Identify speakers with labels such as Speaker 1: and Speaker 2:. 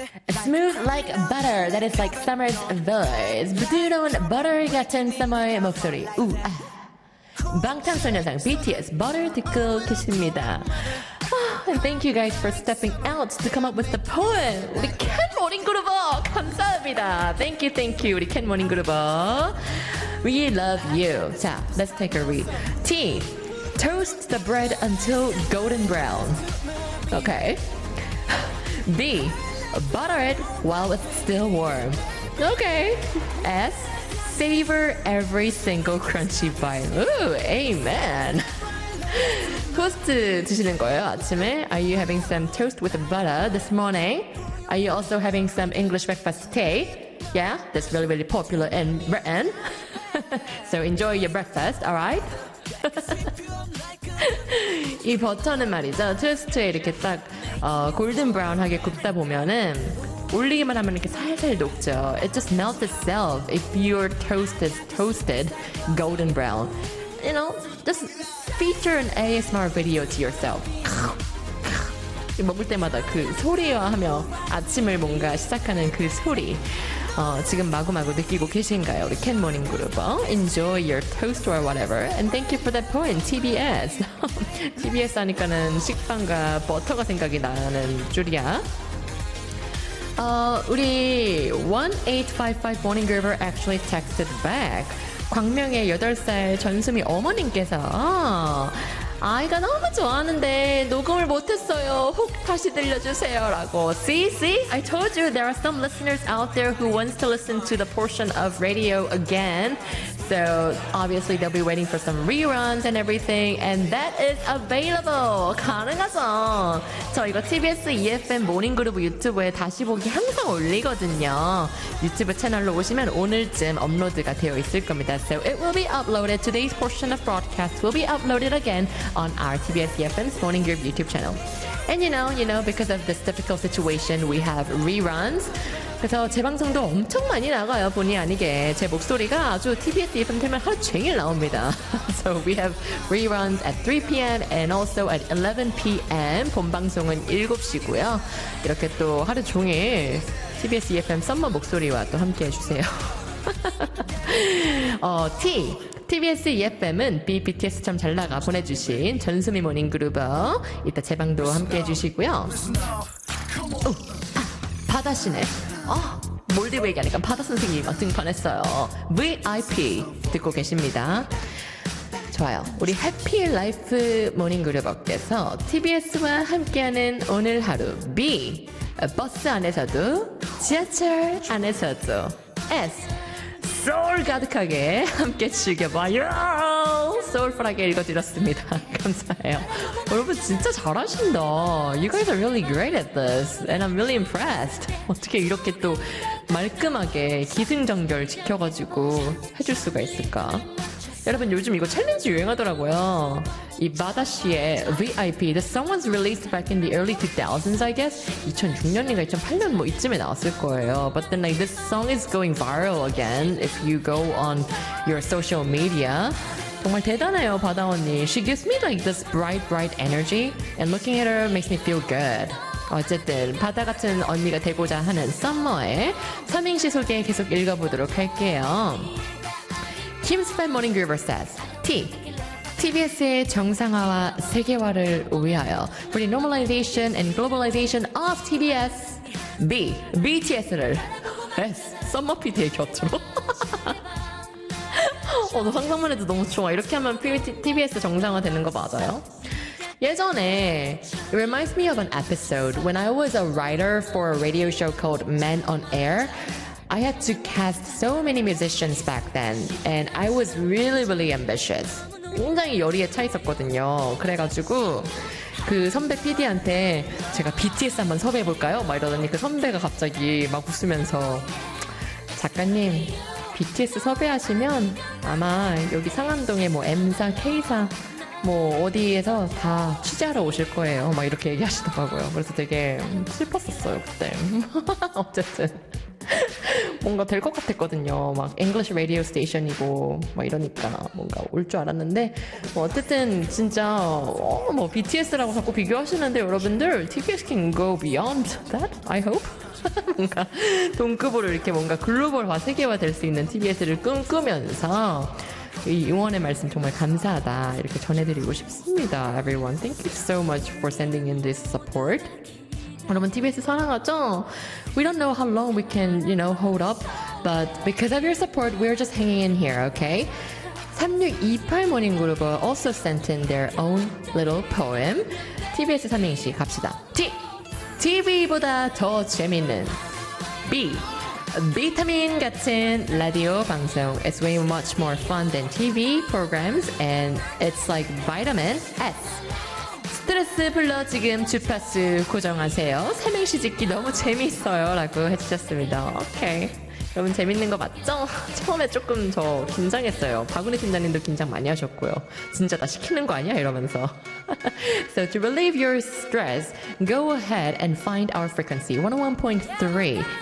Speaker 1: Smooth like butter, that is like summer's voice. 부드러운 butter 같은 summer의 목소리. 방탄소년단 BTS Butter 듣고 계십니다. And thank you guys for stepping out to come up with the poem. 우리 캔 모닝 그루버 감사합니다. Thank you. 우리 캔 모닝 그루버. We love you. 자, let's take a read. T. Toast the bread until golden brown. Okay. B. Butter it while it's still warm. Okay. S. Savor every single crunchy bite. Ooh, amen. 토스트 드시는 거예요, 아침에? Are you having some toast with butter this morning? Are you also having some English breakfast tea? Yeah, that's really, really popular in Britain. So enjoy your breakfast, alright? 이 버터는 말이죠, 토스트에 이렇게 딱 골든 브라운하게 굽다 보면은 올리기만 하면 이렇게 살살 녹죠. It just melts itself if your toast is toasted golden brown. You know, just feature an ASMR video to yourself. 먹을 때마다 그 소리와 하며 아침을 뭔가 시작하는 그 소리. 지금 마구마구 느끼고 계신가요? 우리 캔 모닝 그룹. Enjoy your toast or whatever. And thank you for that point, TBS. TBS 하니까는 식빵과 버터가 생각이 나는 줄이야. 우리 1855 Morning Groover actually texted back. 광명의 8살 전수미 어머님께서 아이가 너무 좋아하는데 녹음을 못했어요. 혹 다시 들려주세요 라고. See? I told you there are some listeners out there who wants to listen to the portion of radio again. So obviously they'll be waiting for some reruns and everything, and that is available. 가능하죠. 저 이거 TBS EFM 모닝그룹 유튜브에 다시 보기 항상 올리거든요. 유튜브 채널로 오시면 오늘쯤 업로드가 되어 있을 겁니다. So it will be uploaded. Today's portion of broadcast will be uploaded again on our TBS EFM's Morning Group YouTube channel. And you know, because of this difficult situation, we have reruns. 그래서 제 방송도 엄청 많이 나가요. 본의 아니게 제 목소리가 아주 TBS EFM 틀면 하루 종일 나옵니다. So we have reruns at 3 p.m. and also at 11 p.m. 본방송은 7시고요. 이렇게 또 하루 종일 TBS EFM 썸머 목소리와 또 함께 해주세요. TBS EFM은 BTS 참 잘 나가 보내주신 전수미 모닝 그루버 이따 제 방도 함께 해주시고요. 바다씨네. 몰디브 얘기하니까 바다 선생님이 막 등판했어요. VIP 듣고 계십니다. 좋아요. 우리 해피 라이프 모닝 그룹업께서 TBS와 함께하는 오늘 하루. B. 버스 안에서도 지하철 안에서도. S. 소울 가득하게 함께 즐겨봐요. 소울풀하게 읽어드렸습니다. 감사해요. 여러분 진짜 잘하신다. You guys are really great at this. And I'm really impressed. 어떻게 이렇게 또 말끔하게 기승전결 지켜가지고 해줄 수가 있을까? 여러분 요즘 이거 챌린지 유행하더라고요. 이 마다씨의 VIP. The song was released back in the early 2000s, I guess. 2006년인가 2008년 뭐 이쯤에 나왔을 거예요. But then like this song is going viral again if you go on your social media. 정말 대단해요, 바다 언니. She gives me like this bright energy. And looking at her makes me feel good. 어쨌든 바다 같은 언니가 되고자 하는 썸머의 삼행시 소개 계속 읽어보도록 할게요. Kim's Fan Morning Groover says, TBS의 정상화와 세계화를 위하여 for the normalization and globalization of TBS. B. BTS를 S. 썸머 PD의 곁으로. 너 상상만 해도 너무 좋아. 이렇게 하면 TBS 정상화 되는 거 맞아요? 예전에 it reminds me of an episode when I was a writer for a radio show called Men on Air. I had to cast so many musicians back then, and I was really ambitious. 굉장히 열의에 차 있었거든요. 그래가지고 그 선배 PD한테 제가 BTS 한번 섭외해볼까요? 막 이러더니 그 선배가 갑자기 막 웃으면서 작가님, BTS 섭외하시면 아마 여기 상암동에 뭐 M사, K사 뭐 어디에서 다 취재하러 오실 거예요. 막 이렇게 얘기하시더라고요. 그래서 되게 슬펐었어요, 그때. 어쨌든 뭔가 될 것 같았거든요. 막 English radio station이고 막 이러니까 뭔가 올 줄 알았는데 뭐 어쨌든 진짜 뭐 BTS라고 자꾸 비교하시는데 여러분들 TBS can go beyond that, I hope. 뭔가 동급으로 이렇게 뭔가 글로벌화, 세계화 될 수 있는 TBS를 꿈꾸면서 이 응원의 말씀 정말 감사하다 이렇게 전해드리고 싶습니다. Everyone, thank you so much for sending in this support. 여러분 TBS 사랑하죠? We don't know how long we can, hold up, but because of your support, we're just hanging in here, okay? 3628 모닝그룹 also sent in their own little poem. TBS 삼행시 갑시다. TV보다 더 재밌는 B. 비타민 같은 라디오 방송. It's way much more fun than TV programs and it's like vitamin S. 스트레스 풀러 지금 주파수 고정하세요. 삼행시 짓기 너무 재밌어요 라고 해주셨습니다. 오케이. 여러분 재밌는 거 맞죠? 처음에 조금 저 긴장했어요. 박은희 팀장님도 긴장 많이 하셨고요. 진짜 나 시키는 거 아니야? 이러면서. So to relieve your stress, go ahead and find our frequency 101.3